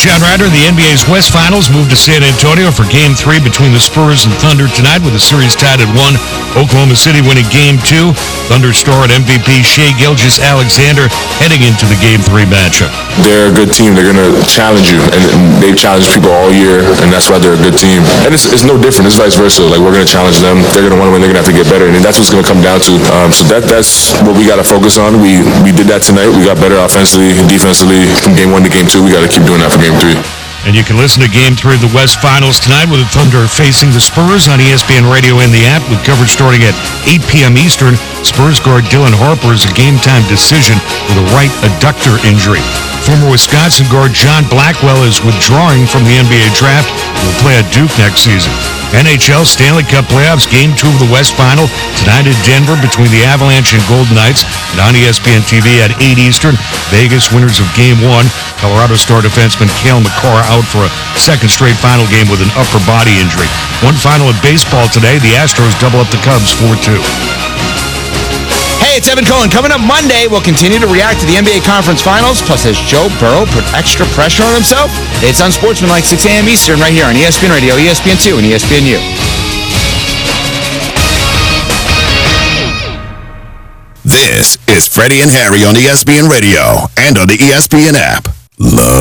John Ryder. The NBA's West Finals moved to San Antonio for Game 3 between the Spurs and Thunder tonight, with the series tied at 1. Oklahoma City winning Game 2. Thunder star and MVP Shai Gilgeous-Alexander heading into the Game 3 matchup. They're a good team. They're going to challenge you, and they've challenged people all year, and that's why they're a good team. And it's no different. It's vice versa. Like, we're going to challenge them. They're going to want to win. They're going to have to get better, and that's what's going to come down to. So that's what we got to focus on. We did that tonight. We got better offensively and defensively from Game 1 to Game 2. We got to keep doing that for Game 3. And you can listen to Game 3 of the West Finals tonight with the Thunder facing the Spurs on ESPN Radio and the app, with coverage starting at 8 p.m. Eastern. Spurs guard Dylan Harper is a game-time decision with a right adductor injury. Former Wisconsin guard John Blackwell is withdrawing from the NBA draft and will play at Duke next season. NHL Stanley Cup Playoffs, Game 2 of the West Final, tonight in Denver between the Avalanche and Golden Knights, and on ESPN TV at 8 Eastern. Vegas winners of Game 1. Colorado star defenseman Cale Makar out for a second straight final game with an upper body injury. One final in baseball today. The Astros double up the Cubs 4-2. Hey, it's Evan Cohen. Coming up Monday, we'll continue to react to the NBA Conference Finals. Plus, has Joe Burrow put extra pressure on himself? It's Unsportsmanlike, 6 a.m. Eastern, right here on ESPN Radio, ESPN2, and ESPNU. This is Freddie and Harry on ESPN Radio and on the ESPN app. Love